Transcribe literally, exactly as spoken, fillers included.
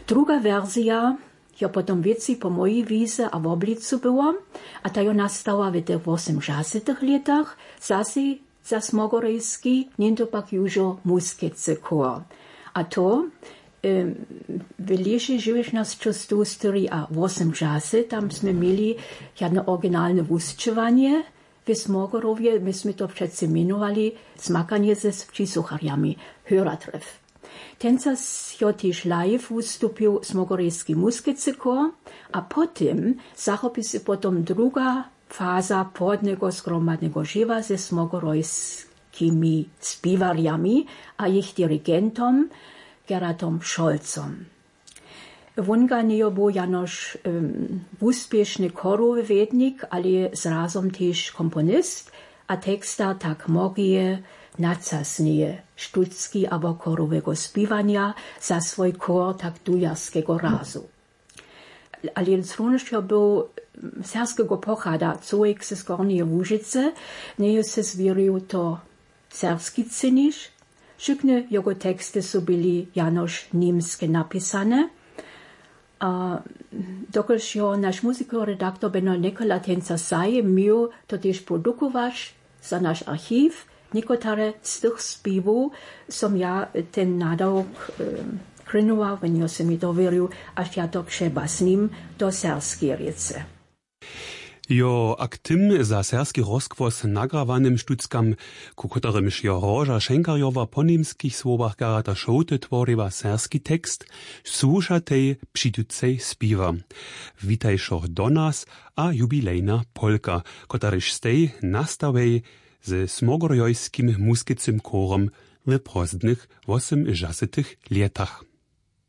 Druga wersja, jo potom věci po mojej víze a v oblicu było, a ta jo nastała w tych osiemdziesiątych latach, zase za Smogorejski, niento pak južo muskice chor. A to w Lieši Živišnosťou čtyři a osiemdziesiąt, tam jsme měli jedno originálne wuschwanie w Smogorowie, my jsme to přece jmenovali smakanie ze přisuchariami, Hörertreff. Tenca jo też live wystąpił Smogorejski muskicykor, a potem zachopi się potom druga faza podnego zgromadnego żywa ze smogorejskimi śpiewariami a ich dyrygentom Gerardom Scholzom. Wonga nie był janoż um, uspieszny chorowy wednik, ale zrazom też komponist, a teksta tak mogie nacasnie sztuczki albo chorowego śpiewania za swój chor tak dujarskiego razu. Ale również był serskiego pochada, człowiek ze Skornej Łużycy, nie się zwierzył to serski cynisz. Wszystkie jego teksty są byli janoż niemskie napisane. A dokąd jo nasz muzykoredaktor Benno Nikola tenca saje, miał to też produkować za nasz archiw. Niektóre z tych śpiewów som ja ten nadałk krynował, when jo se mi dowierzył, aż ja to trzeba z nim do serskiej rece. Jo aktim za serski rozkvos nagrawanym sztuckam, ku kotorymž jo Roža Šenkarjova po niemskich słowach garata šołty tvoriła serski tekst, słušatej přiducej spiwa. Witajšo do nas a jubilejna polka, kotaryž stej nastawej ze smogorjojskim muskicym korom w prozdnych osiemdziesiątych latach.